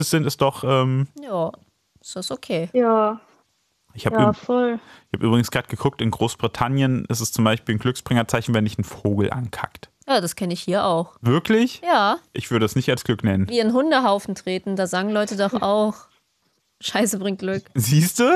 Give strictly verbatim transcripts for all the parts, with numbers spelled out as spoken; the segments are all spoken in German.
sind, ist doch... Ähm, ja, ist das okay. Ja, ich habe ja, üb- voll. ich hab übrigens gerade geguckt, in Großbritannien ist es zum Beispiel ein Glücksbringerzeichen, wenn dich ein Vogel ankackt. Ja, das kenne ich hier auch. Wirklich? Ja, Ich würde das nicht als Glück nennen. wie in Hundehaufen treten, da sagen Leute doch auch, Scheiße bringt Glück. Siehst du?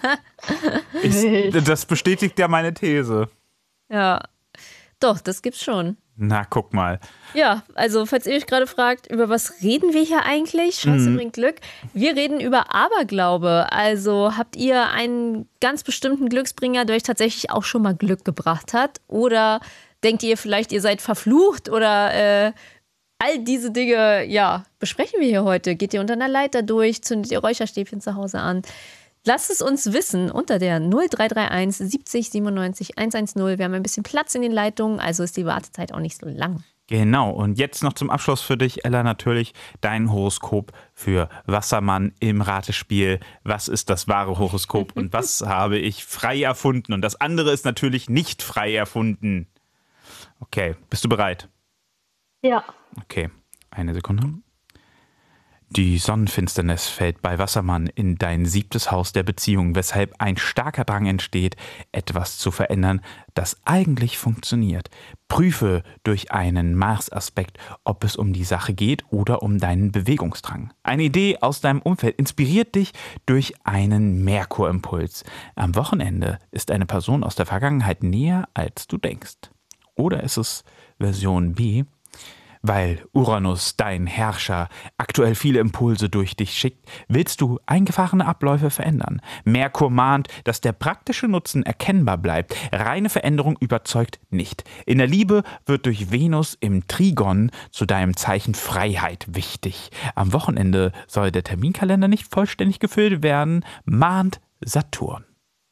Wild. Das bestätigt ja meine These. Ja, doch, das gibt's schon. Na, guck mal. Ja, also falls ihr euch gerade fragt, über was reden wir hier eigentlich? Scheiße Mhm. bringt Glück. Wir reden über Aberglaube. Also habt ihr einen ganz bestimmten Glücksbringer, der euch tatsächlich auch schon mal Glück gebracht hat? Oder denkt ihr vielleicht, ihr seid verflucht? Oder äh, all diese Dinge, ja, besprechen wir hier heute. Geht ihr unter einer Leiter durch? Zündet ihr Räucherstäbchen zu Hause an? Lasst es uns wissen unter der null drei drei eins siebzig siebenundneunzig hundertzehn. Wir haben ein bisschen Platz in den Leitungen, also ist die Wartezeit auch nicht so lang. Genau, und jetzt noch zum Abschluss für dich, Ella, natürlich dein Horoskop für Wassermann im Ratespiel. Was ist das wahre Horoskop und was habe ich frei erfunden? Und das andere ist natürlich nicht frei erfunden. Okay, bist du bereit? Ja. Okay, eine Sekunde. Die Sonnenfinsternis fällt bei Wassermann in dein siebtes Haus der Beziehung, weshalb ein starker Drang entsteht, etwas zu verändern, das eigentlich funktioniert. Prüfe durch einen Mars-Aspekt, ob es um die Sache geht oder um deinen Bewegungsdrang. Eine Idee aus deinem Umfeld inspiriert dich durch einen Merkur-Impuls. Am Wochenende ist eine Person aus der Vergangenheit näher, als du denkst. Oder ist es Version B? Weil Uranus, dein Herrscher, aktuell viele Impulse durch dich schickt, willst du eingefahrene Abläufe verändern. Merkur mahnt, dass der praktische Nutzen erkennbar bleibt. Reine Veränderung überzeugt nicht. In der Liebe wird durch Venus im Trigon zu deinem Zeichen Freiheit wichtig. Am Wochenende soll der Terminkalender nicht vollständig gefüllt werden, mahnt Saturn.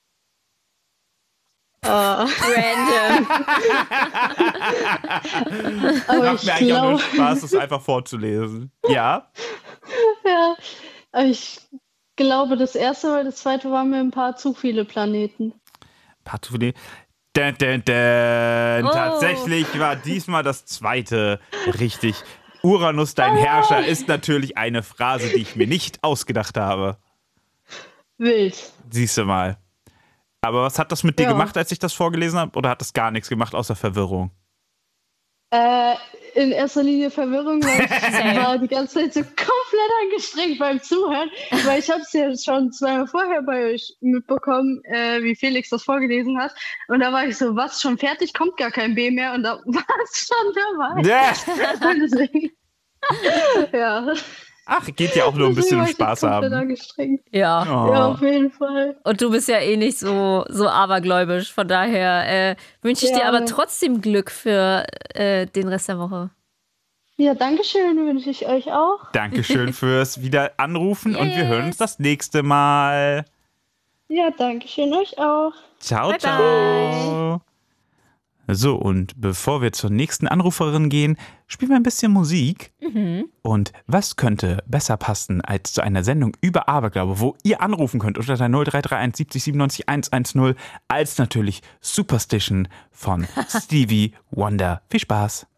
Oh. Random. Aber Macht ich mir eigentlich auch nur glaube, Spaß, das einfach vorzulesen. Ja? ja, aber ich glaube, das erste, weil das zweite waren mir ein paar zu viele Planeten. Partoulet. Dun, dun, dun. Oh. Tatsächlich war diesmal das zweite richtig. Uranus, dein Herrscher, ist natürlich eine Phrase, die ich mir nicht ausgedacht habe. Wild. Siehst du mal. Aber was hat das mit dir Ja. gemacht, als ich das vorgelesen habe? Oder hat das gar nichts gemacht, außer Verwirrung? Äh, in erster Linie Verwirrung, weil ich Same. war die ganze Zeit so komplett angestrengt beim Zuhören, weil ich habe es ja schon zweimal vorher bei euch mitbekommen, äh, wie Felix das vorgelesen hat. Und da war ich so, was, schon fertig? Kommt gar kein B mehr. Und da war es schon dabei. Ja. Und deswegen, ja. Ach, geht ja auch nur ein bisschen um Deswegen war ich Spaß jetzt komplett haben. angestrengt. Ja. Oh. Ja, auf jeden Fall. Und du bist ja eh nicht so, so abergläubisch. Von daher äh, wünsche ich Ja, dir aber ne. trotzdem Glück für äh, den Rest der Woche. Ja, Dankeschön, wünsche ich euch auch. Dankeschön fürs wieder anrufen und wir hören uns Yes. das nächste Mal. Ja, Dankeschön euch auch. Ciao, Bye, ciao. So, und bevor wir zur nächsten Anruferin gehen, spielen wir ein bisschen Musik. Mhm. Und was könnte besser passen als zu einer Sendung über Aberglaube, wo ihr anrufen könnt unter der null drei drei eins siebzig siebenundneunzig hundertzehn, als natürlich Superstition von Stevie Wonder. Viel Spaß.